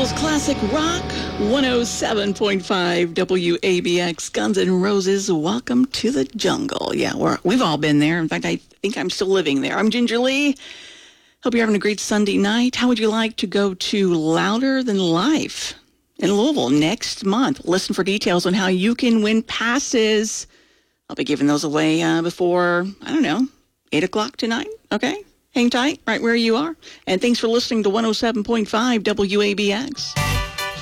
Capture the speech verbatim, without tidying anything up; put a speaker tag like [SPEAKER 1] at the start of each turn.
[SPEAKER 1] Louisville's classic rock, one oh seven point five W A B X, Guns N' Roses, Welcome to the Jungle. Yeah, we're, we've all been there. In fact, I think I'm still living there. I'm Ginger Lee. Hope you're having a great Sunday night. How would you like to go to Louder Than Life in Louisville next month? Listen for details on how you can win passes. I'll be giving those away uh, before, I don't know, eight o'clock tonight, okay? Hang tight right where you are. And thanks for listening to one oh seven point five W A B X.